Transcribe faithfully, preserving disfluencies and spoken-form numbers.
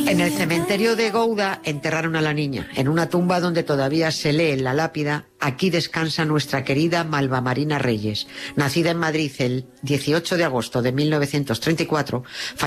En el cementerio de Gouda enterraron a la niña, en una tumba donde todavía se lee en la lápida: aquí descansa nuestra querida Malva Marina Reyes. Nacida en Madrid el dieciocho de agosto de mil novecientos treinta y cuatro,